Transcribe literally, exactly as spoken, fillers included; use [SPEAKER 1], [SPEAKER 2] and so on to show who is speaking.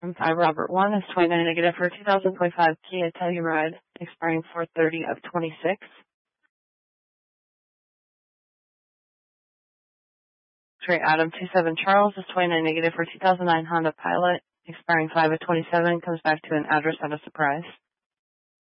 [SPEAKER 1] And five Robert one is twenty-nine negative for two thousand twenty-five Kia Telluride, expiring four thirty of twenty-six. Trey Adam two seven Charles is twenty-nine negative for two thousand nine Honda Pilot, expiring five of twenty-seven, comes back to an address at a surprise.